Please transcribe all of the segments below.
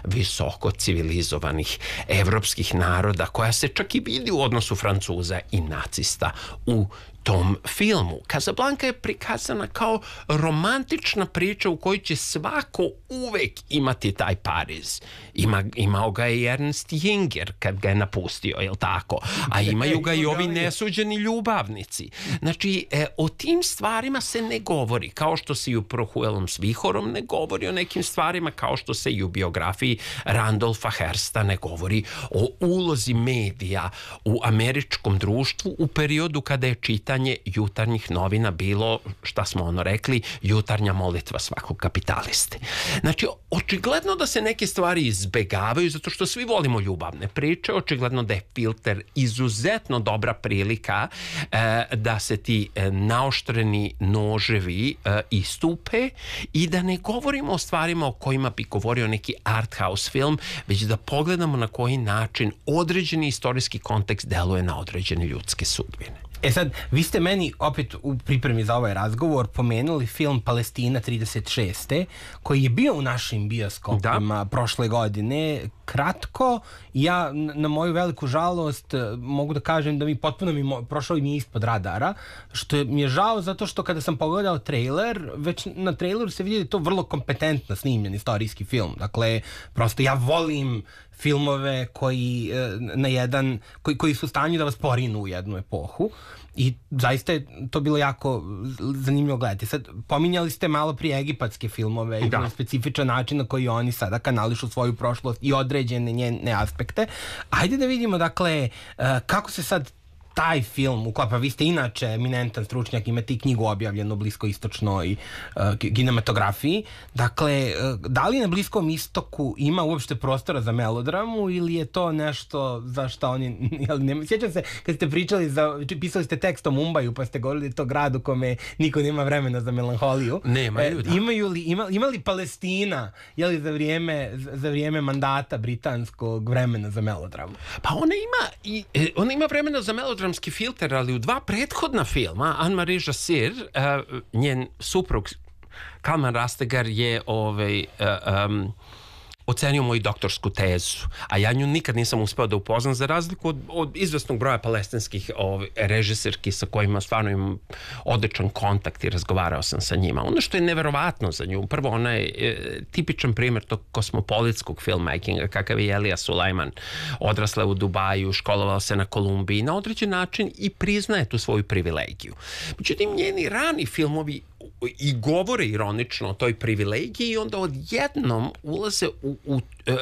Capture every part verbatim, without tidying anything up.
visoko civilizovanih evropskih naroda, koja se čak i vidi u odnosu Francuza i nacista u tom filmu. Casablanca je prikazana kao romantična priča u kojoj će svako uvek imati taj Pariz. Ima, imao ga je Ernst Jünger kad ga je napustio, jel tako? A imaju ga i ovi nesuđeni ljubavnici. Znači, e, o tim stvarima se ne govori, kao što se i u Prohuelom s vihorom ne govori o nekim stvarima, kao što se i u biografiji Randolfa Hearsta ne govori o ulozi medija u američkom društvu u periodu kada je čitanje jutarnjih novina bilo, šta smo ono rekli, jutarnja molitva svakog kapitaliste. Znači, očigledno da se neke stvari izbegavaju zato što svi volimo ljubavne priče, očigledno da je Filter izuzetno dobra prilika e, da se ti e, naoštreni noževi e, istupe i da ne govorimo o stvarima o kojima bi govorio neki art house film, već da pogledamo na koji način određeni istorijski kontekst deluje na određene ljudske sudbine. E sad, vi ste meni opet u pripremi za ovaj razgovor pomenuli film Palestina trideset šeste koji je bio u našim bioskopima da. prošle godine. Kratko, ja na moju veliku žalost mogu da kažem da mi potpuno mi mo, prošao mi ispod radara, što je, mi je žao zato što kada sam pogledao trailer, već na traileru se vidi da je to vrlo kompetentno snimljen istorijski film. Dakle, prosto ja volim filmove koji na jedan koji, koji su u stanju da vas porinu u jednu epohu i zaista je to bilo jako zanimljivo gledati. Sad, pominjali ste malo prije egipatske filmove i da. specifičan način na koji oni sada kanališu svoju prošlost i određene njene aspekte. Ajde da vidimo, dakle, kako se sad taj film uklapa. Vi ste inače eminentan stručnjak, imate i knjigu objavljenu o bliskoistočnoj uh, kinematografiji. Dakle, uh, da li na Bliskom istoku ima uopšte prostora za melodramu ili je to nešto za što oni... Nema, sjećam se kad ste pričali, za, pisali ste tekst o Mumbaju pa ste govorili da je to grad u kome niko nema vremena za melanholiju. Nemaju, e, da. Imaju li, ima, ima li Palestina je li za vrijeme, za vrijeme mandata britanskog vremena za melodramu? Pa ona ima, i, ona ima vremena za melodramu dramski filter, ali u dva prethodna filma Anne-Marie Jacir, uh, njen suprug Kalman Rastegar je ovaj, uh, um, ocenio moju doktorsku tezu, a ja nju nikad nisam uspeo da upoznam, za razliku od, od izvesnog broja palestinskih ovaj, režiserki sa kojima stvarno imam odličan kontakt i razgovarao sam sa njima. Ono što je neverovatno za nju, prvo ona je e, tipičan primjer tog kosmopolitskog filmmakinga, kakav je Elija Sulajman, odrasla u Dubaju, školovala se na Kolumbiji, na određen način i priznaje tu svoju privilegiju. Međutim, njeni rani filmovi i govore ironično o toj privilegiji i onda odjednom ulaze u, u e,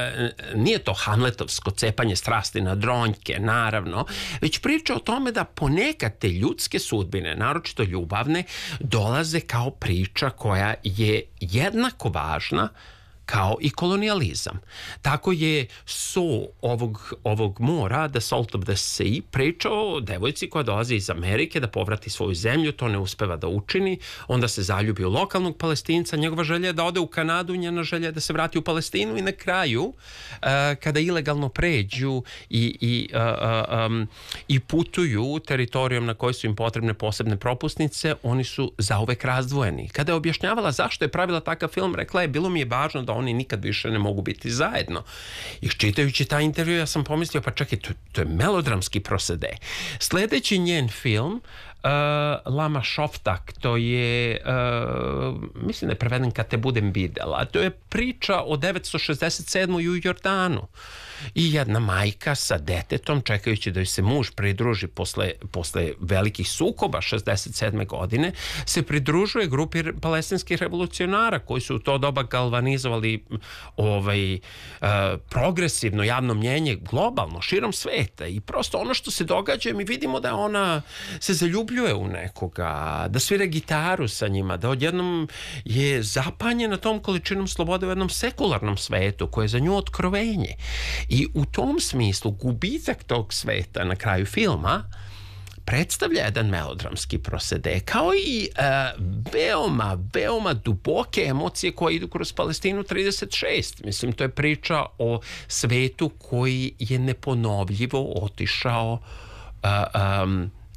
nije to hamletovsko cepanje strasti na dronjke, naravno, već priča o tome da ponekad te ljudske sudbine, naročito ljubavne, dolaze kao priča koja je jednako važna kao i kolonijalizam. Tako je So ovog, ovog mora, The Salt of the Sea, pričao o devojci koja dolazi iz Amerike da povrati svoju zemlju, to ne uspeva da učini, onda se zaljubi u lokalnog Palestinca, njegova želja je da ode u Kanadu, njena želja je da se vrati u Palestinu i na kraju, uh, kada ilegalno pređu i, i, uh, um, i putuju teritorijom na kojoj su im potrebne posebne propusnice, oni su zauvek razdvojeni. Kada je objašnjavala zašto je pravila takav film, rekla je, bilo mi je važno da oni nikad više ne mogu biti zajedno. I čitajući taj intervju ja sam pomislio, pa čekaj, to, to je melodramski prosede. Sljedeći njen film, Uh, Lama Šoftak, to je uh, mislim da je preveden Kad te budem videla, to je priča o devetsto šezdeset sedmoj u Jordanu i jedna majka sa detetom čekajući da joj se muž pridruži posle, posle velikih sukoba šezdeset sedme godine se pridružuje grupi palestinskih revolucionara koji su u to doba galvanizovali ovaj, uh, progresivno javno mnjenje globalno, širom sveta i prosto ono što se događa mi vidimo da ona se zaljubila u nekoga, da svira gitaru sa njima, da odjednom je zapanjena tom količinom slobode u jednom sekularnom svetu koje je za nju otkrovenje. I u tom smislu gubitak tog sveta na kraju filma predstavlja jedan melodramski prosede, kao i uh, veoma, veoma duboke emocije koje idu kroz Palestinu trideset šest. Mislim, to je priča o svetu koji je neponovljivo otišao uh, um,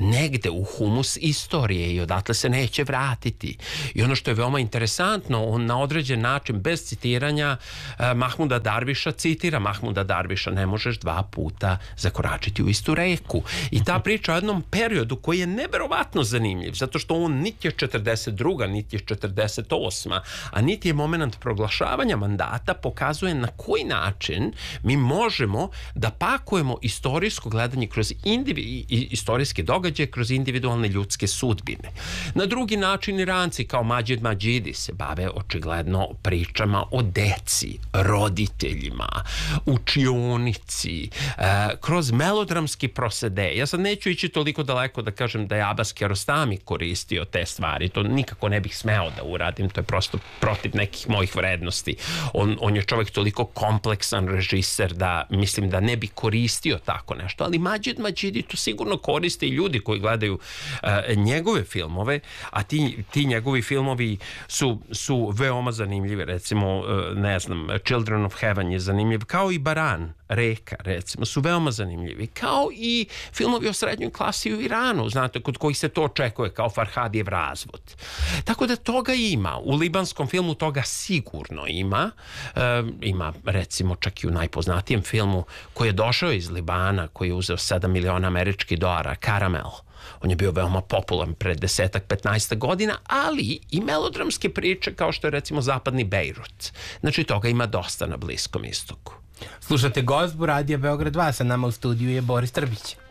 negde u humus istorije i odatle se neće vratiti. I ono što je veoma interesantno, on na određen način, bez citiranja uh, Mahmuda Darviša, citira Mahmuda Darviša, ne možeš dva puta zakoračiti u istu reku. I ta priča o jednom periodu koji je neverovatno zanimljiv, zato što on niti je četrdeset druga, niti je četrdeset osma, a niti je moment proglašavanja mandata, pokazuje na koji način mi možemo da pakujemo istorijsko gledanje kroz indivi, istorijske događaje, kroz individualne ljudske sudbine. Na drugi način Iranci kao Mađid Mađidi se bave očigledno pričama o deci, roditeljima, učionici, e, kroz melodramski prosede. Ja sad neću ići toliko daleko da kažem da je Abbas Kiarostami koristio te stvari. To nikako ne bih smeo da uradim. To je prosto protiv nekih mojih vrednosti. On, on je čovjek toliko kompleksan režiser da mislim da ne bi koristio tako nešto. Ali Mađid Mađidi to sigurno koriste i ljudi koji gledaju uh, njegove filmove, a ti, ti njegovi filmovi su, su veoma zanimljivi. Recimo, uh, ne znam, Children of Heaven je zanimljiv, kao i Baran, Reka, recimo, su veoma zanimljivi. Kao i filmovi o srednjoj klasi u Iranu, znate, kod kojih se to očekuje, kao Farhadijev razvod. Tako da toga ima. U libanskom filmu toga sigurno ima. E, ima, recimo, čak i u najpoznatijem filmu koji je došao iz Libana, koji je uzeo sedam miliona američkih dolara, Karamel. On je bio veoma popularan pred desetak, petnaestak godina, ali i melodramske priče kao što je, recimo, Zapadni Bejrut. Znači, toga ima dosta na Bliskom istoku. Slušate Gozbu, Radija Beograd dva, sa nama u studiju je Boris Trbić.